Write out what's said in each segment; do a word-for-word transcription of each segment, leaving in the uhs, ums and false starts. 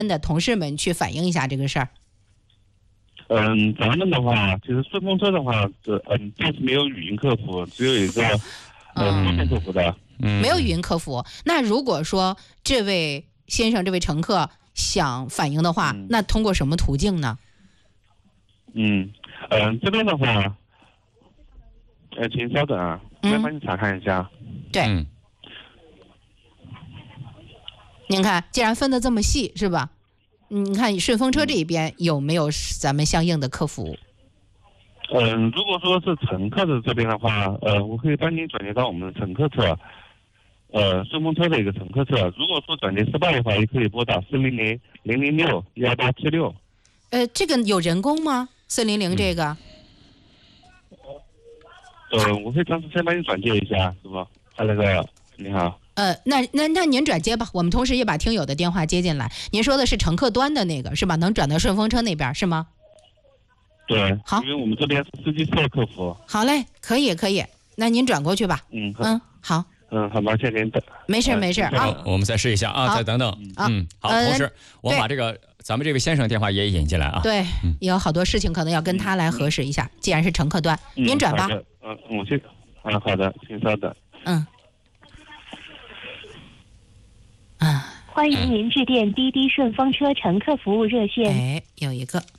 的同事们去反映一下这个事儿。 嗯，咱们的话，其实顺风车的话，是嗯，暂时没有语音客服，只有一个嗯书面客服的。 没有语音客服。那如果说这位先生、这位乘客想反映的话，嗯、那通过什么途径呢？ 嗯嗯、呃，这边的话，呃，请稍等啊，我来帮你查看一下。 嗯、对。 嗯您看，既然分得这么细，是吧？你看顺风车这一边有没有咱们相应的客服？ 嗯、呃，如果说是乘客的这边的话，呃，我可以帮您转接到我们的乘客侧，呃，顺风车的一个乘客侧。如果说转接失败的话，也可以拨打四零零零零六幺八七六。 呃，这个有人工吗？四零零这个？ 呃，我可以当时先帮你转接一下，是吧？他那个，你好。 呃，那那那您转接吧，我们同时也把听友的电话接进来。您说的是乘客端的那个是吧？能转到顺风车那边是吗？ 对， 好， 因为我们这边是司机侧客服。 好嘞，可以可以，那您转过去吧。 嗯嗯，好。 嗯，好吧，谢谢您等。 没事没事啊， 我们再试一下啊，再等等。嗯，好，同时我把这个咱们这位先生电话也引进来啊。 对，有好多事情可能要跟他来核实一下。既然是乘客端，您转吧。 嗯，我先。啊，好的，请稍等。 嗯。啊， 欢迎您致电滴滴顺风车乘客服务热线。 哎，有一个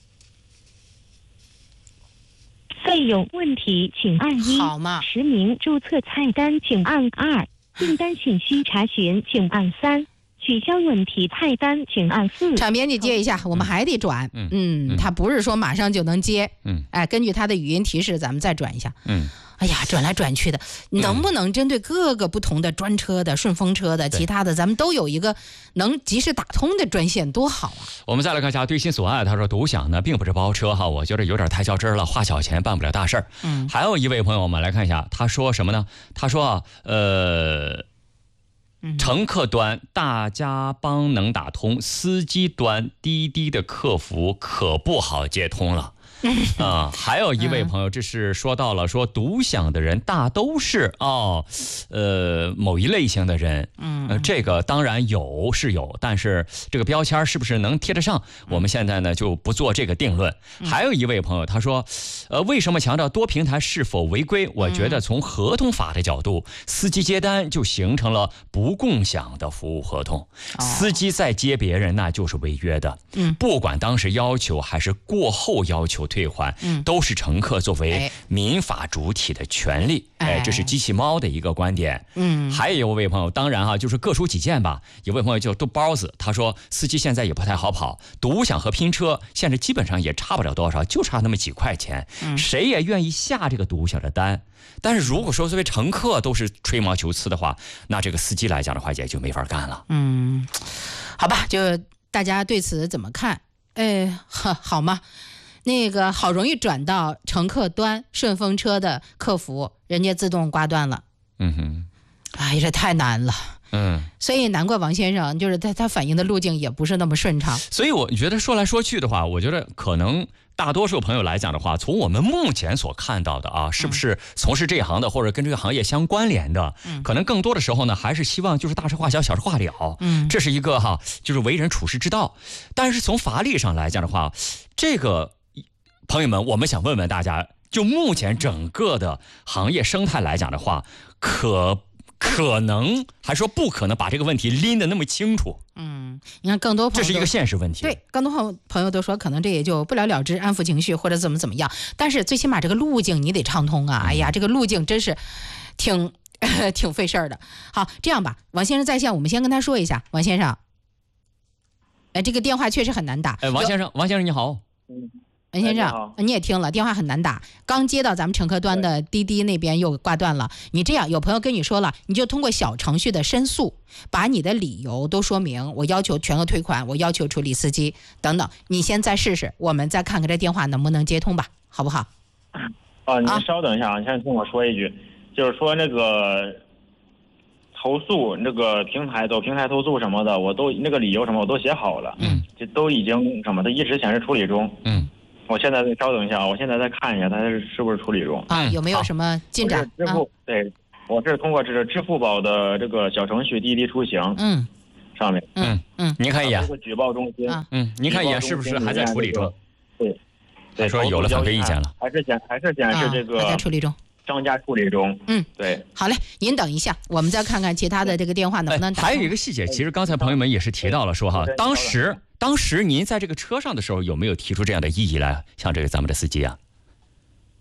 费用问题，请按一。 好嘛。 实名注册菜单，请按二。订单信息查询，请按三。取消问题菜单，请按四。 场编辑接一下，我们还得转。嗯嗯，他不是说马上就能接。嗯，哎，根据他的语音提示，咱们再转一下。 嗯。 哎呀，转来转去的，能不能针对各个不同的专车的、顺风车的、其他的，咱们都有一个能及时打通的专线，多好啊！ 我们再来看一下对心所爱，他说独享呢并不是包车哈，我觉得有点太较真了，花小钱办不了大事儿。嗯，还有一位朋友，我们来看一下，他说什么呢？他说呃。乘客端大家帮能打通，司机端滴滴的客服可不好接通了。啊、呃，还有一位朋友，这是说到了说独享的人大都是哦，呃，某一类型的人，嗯、呃，这个当然有是有，但是这个标签是不是能贴得上，我们现在呢就不做这个定论。还有一位朋友他说，呃，为什么强调多平台是否违规？我觉得从合同法的角度，司机接单就形成了不共享的服务合同，司机再接别人那就是违约的。嗯，不管当时要求还是过后要求退还，嗯，都是乘客作为民法主体的权利。哎，这是机器猫的一个观点。嗯，还有一位朋友，当然哈，就是各抒己见吧。有位朋友叫豆包子，他说司机现在也不太好跑，独享和拼车现在基本上也差不了多少，就差那么几块钱，嗯，谁也愿意下这个独享的单。但是如果说作为乘客都是吹毛求疵的话，那这个司机来讲的话也就没法干了。 嗯，好吧，就大家对此怎么看？哎，好吗？那个好容易转到乘客端顺风车的客服，人家自动挂断了。 嗯哼， 哎，这太难了。嗯，所以难怪王先生就是他他反应的路径也不是那么顺畅。 所以我觉得说来说去的话，我觉得可能大多数朋友来讲的话，从我们目前所看到的啊，是不是从事这一行的或者跟这个行业相关联的，嗯，可能更多的时候呢，还是希望就是大事化小，小事化了。嗯，这是一个哈，就是为人处世之道。但是从法律上来讲的话，这个。朋友们，我们想问问大家，就目前整个的行业生态来讲的话，可可能还说不可能把这个问题拎得那么清楚。 嗯，你看更多朋友这是一个现实问题。 对，更多朋友都说可能这也就不了了之，安抚情绪或者怎么怎么样。但是最起码这个路径你得畅通啊！嗯、哎呀，这个路径真是挺挺费事儿的。好，这样吧，王先生在线，我们先跟他说一下，王先生，哎，这个电话确实很难打。 哎，王先生，王先生你好。 嗯。文先生，你也听了，电话很难打，刚接到咱们乘客端的滴滴那边又挂断了。你这样，有朋友跟你说了，你就通过小程序的申诉，把你的理由都说明，我要求全额退款，我要求处理司机等等。你先再试试，我们再看看这电话能不能接通吧，好不好？ 啊，您稍等一下，你先听我说一句，就是说那个投诉那个平台走平台投诉什么的，我都那个理由什么我都写好了，嗯，这都已经什么的一直显示处理中，嗯。我现在再稍等一下啊，我现在再看一下它是不是处理中啊？有没有什么进展？ 支付、啊、对，我是通过这个支付宝的这个小程序滴滴出行，嗯， 上面。 嗯嗯，您看一眼。 举报中心。 嗯，您看一眼是不是还在处理中？ 对。 对，说有了反馈意见了， 还是显还是显示这个还在处理中。 商家处理中。 嗯， 对。 好嘞，您等一下，我们再看看其他的这个电话能不能打。 还有一个细节，其实刚才朋友们也是提到了，说哈，当时当时您在这个车上的时候，有没有提出这样的异议来，像这个咱们的司机啊？